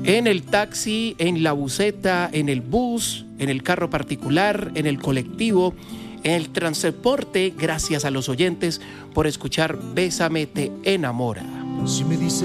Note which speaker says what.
Speaker 1: En el taxi, en la buseta, en el bus, en el carro particular, en el colectivo, en el transporte. Gracias a los oyentes por escuchar Bésame te enamora.
Speaker 2: Si me dices